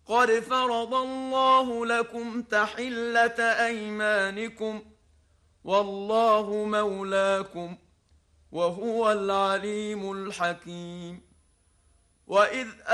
قد فرض الله لكم تحلة أيمانكم والله مولاكم وهو العليم الحكيم. وإذ